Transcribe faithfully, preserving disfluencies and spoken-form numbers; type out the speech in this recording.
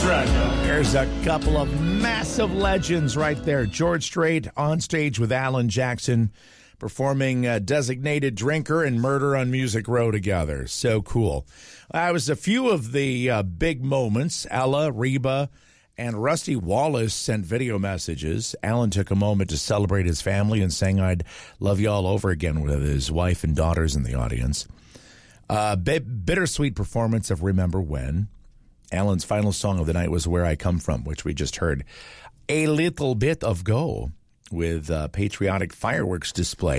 right. There's a couple of massive legends right there. George Strait on stage with Alan Jackson performing uh, Designated Drinker and Murder on Music Row together. So cool. That was a few of the uh, big moments. Ella, Reba, and Rusty Wallace sent video messages. Alan took a moment to celebrate his family and sang I'd Love You All Over Again with his wife and daughters in the audience. Uh, b- bittersweet performance of Remember When. Alan's final song of the night was Where I Come From, which we just heard. A little bit of Go with uh, patriotic fireworks display.